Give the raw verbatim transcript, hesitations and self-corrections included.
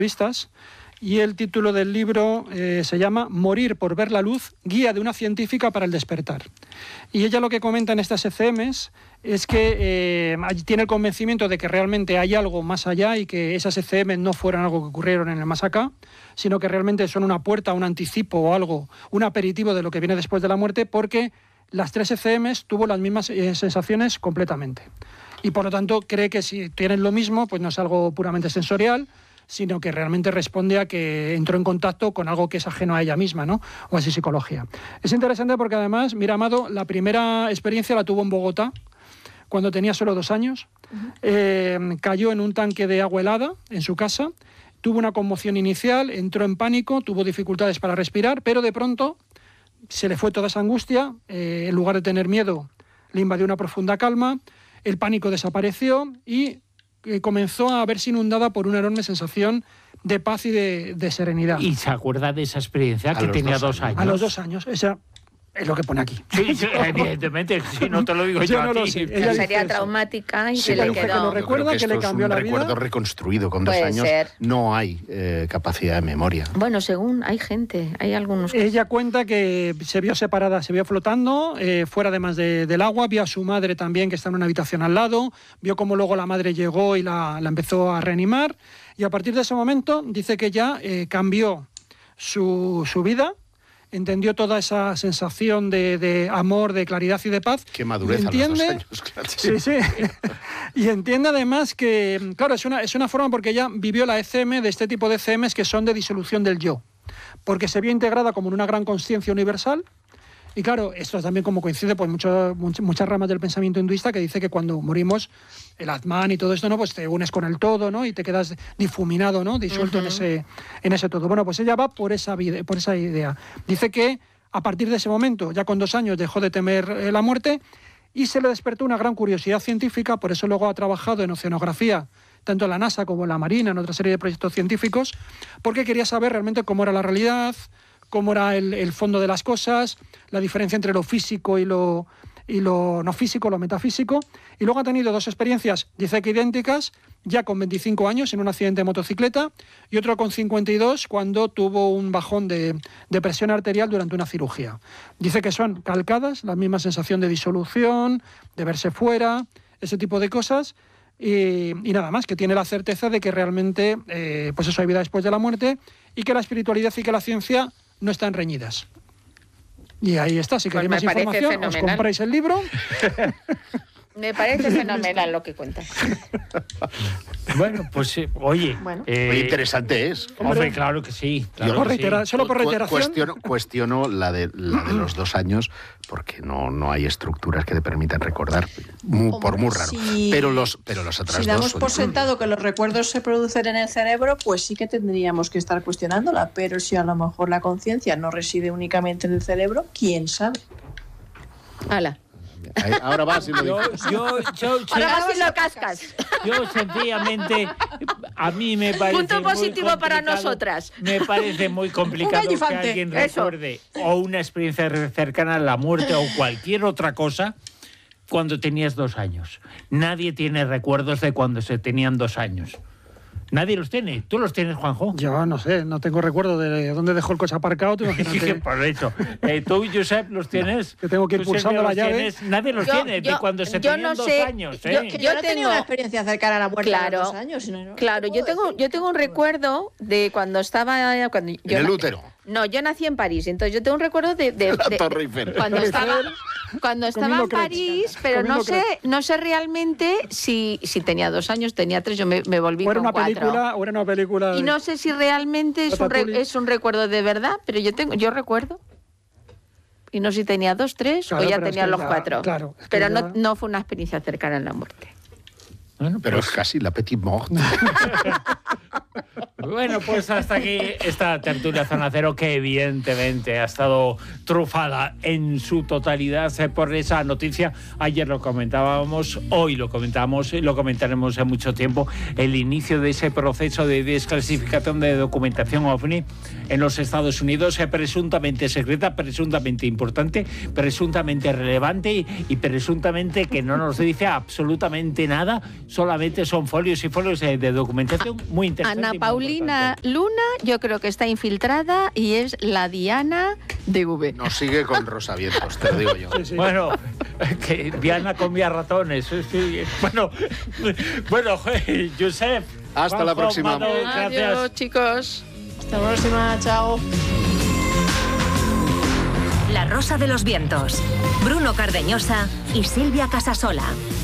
vistas. Y el título del libro eh, se llama Morir por ver la luz, guía de una científica para el despertar. Y ella lo que comenta en estas E C Ms es que eh, tiene el convencimiento de que realmente hay algo más allá y que esas E C Ms no fueron algo que ocurrieron en el más acá, sino que realmente son una puerta, un anticipo o algo, un aperitivo de lo que viene después de la muerte, porque las tres E C Ms tuvo las mismas eh, sensaciones completamente. Y por lo tanto cree que si tienen lo mismo, pues no es algo puramente sensorial, sino que realmente responde a que entró en contacto con algo que es ajeno a ella misma, ¿no? O a su psicología. Es interesante porque además, mira, Amado, la primera experiencia la tuvo en Bogotá, cuando tenía solo dos años. Uh-huh. Eh, cayó en un tanque de agua helada en su casa, tuvo una conmoción inicial, entró en pánico, tuvo dificultades para respirar, pero de pronto se le fue toda esa angustia, eh, en lugar de tener miedo, le invadió una profunda calma, el pánico desapareció y que comenzó a verse inundada por una enorme sensación de paz y de, de serenidad. ¿Y se acuerda de esa experiencia a que tenía dos, dos años? A los dos años. Esa es lo que pone aquí. Sí, sí, evidentemente, si no te lo digo yo, yo no a ti. Ella sería traumática y sí, se le quedó. Que lo recuerda, que, que le cambió la vida. Es un recuerdo reconstruido con dos Puede años. Ser. No hay eh, capacidad de memoria. Bueno, según hay gente, hay algunos. Ella cuenta que se vio separada, se vio flotando eh, fuera además de, del agua, vio a su madre también que está en una habitación al lado, vio cómo luego la madre llegó y la, la empezó a reanimar, y a partir de ese momento dice que ya eh, cambió su, su vida. Entendió toda esa sensación de, de amor, de claridad y de paz. Qué madurez entiende, a los dos años, claro. Sí, sí. Y entiende además que, claro, es una, es una forma porque ella vivió la E C M de este tipo de E C Ms que son de disolución del yo. Porque se vio integrada como en una gran consciencia universal. Y claro, esto también como coincide pues mucho, much, muchas ramas del pensamiento hinduista que dice que cuando morimos, el Atman y todo esto, ¿no? Pues te unes con el todo, ¿no? Y te quedas difuminado, ¿no? Disuelto uh-huh. en ese, en ese todo. Bueno, pues ella va por esa, vida, por esa idea. Dice que a partir de ese momento, ya con dos años, dejó de temer eh, la muerte y se le despertó una gran curiosidad científica, por eso luego ha trabajado en oceanografía, tanto en la NASA como en la Marina, en otra serie de proyectos científicos, porque quería saber realmente cómo era la realidad, cómo era el, el fondo de las cosas, la diferencia entre lo físico y lo, y lo no físico, lo metafísico. Y luego ha tenido dos experiencias, dice que idénticas, ya con veinticinco años en un accidente de motocicleta y otro con cincuenta y dos cuando tuvo un bajón de, de presión arterial durante una cirugía. Dice que son calcadas, la misma sensación de disolución, de verse fuera, ese tipo de cosas. Y, y nada más, que tiene la certeza de que realmente eh, pues eso hay vida después de la muerte y que la espiritualidad y que la ciencia no están reñidas. Y ahí está, si queréis pues más información, fenomenal. Os compráis el libro. Me parece fenomenal lo que cuentas. Bueno, pues eh, oye... Bueno. Eh, Muy interesante es. Hombre, claro que sí. Claro Yo, que reitera, sí. Solo por reiteración. Cuestiono, cuestiono la, de, la de los dos años, porque no, no hay estructuras que te permitan recordar, muy, Hombre, por muy raro. Si, pero los pero los otras si damos dos son... por sentado que los recuerdos se producen en el cerebro, pues sí que tendríamos que estar cuestionándola. Pero si a lo mejor la conciencia no reside únicamente en el cerebro, ¿quién sabe? ¡Hala! Ahora vas y lo yo, yo, yo, Ahora vas y lo cascas. Yo sencillamente, a mí me parece punto positivo muy para nosotras. Me parece muy complicado que alguien recuerde Eso. o una experiencia cercana a la muerte o cualquier otra cosa cuando tenías dos años. Nadie tiene recuerdos de cuando se tenían dos años. Nadie los tiene. ¿Tú los tienes, Juanjo? Yo no sé, no tengo recuerdo de dónde dejó el coche aparcado. Tú imagínate. Por eso. Eh, ¿Tú, Josep, los tienes? Que tengo que ir pulsando la llave. Tienes? Nadie los yo, tiene yo, de cuando se yo tenían no dos sé, años. ¿eh? Yo, yo, yo no tengo tengo una experiencia cercana a la muerte claro, a los dos años. No, no, claro, no yo tengo, yo tengo un recuerdo de cuando estaba... Cuando yo en el útero. No, yo nací en París, entonces yo tengo un recuerdo de, de, la de, Torre de cuando estaba cuando estaba en París, pero no sé no sé realmente si si tenía dos años, tenía tres, yo me, me volví o era con una cuatro. Película, o era una película. Y no sé si realmente es un, re, es un recuerdo de verdad, pero yo tengo yo recuerdo. Y no sé si tenía dos, tres claro, o ya tenía los ya, cuatro. Claro, es pero ya... no, no fue una experiencia cercana a la muerte. Bueno, pero pues... es casi la petit mort. Bueno, pues hasta aquí esta tertulia Zona Cero, que evidentemente ha estado trufada en su totalidad por esa noticia. Ayer lo comentábamos, hoy lo comentamos, lo comentaremos en mucho tiempo, el inicio de ese proceso de desclasificación de documentación OVNI en los Estados Unidos, presuntamente secreta, presuntamente importante, presuntamente relevante y, y presuntamente que no nos dice absolutamente nada, solamente son folios y folios de, de documentación muy interesantes. Ana Pauli Carolina Luna, yo creo que está infiltrada y es la Diana de V. No sigue con Rosavientos, te lo digo yo. Sí, sí. Bueno, que Diana comía ratones. Sí. Bueno, bueno, Josep. Hasta Juanjo, la próxima. Manu, gracias. Adiós, chicos. Hasta la próxima, chao. La Rosa de los Vientos. Bruno Cardeñosa y Silvia Casasola.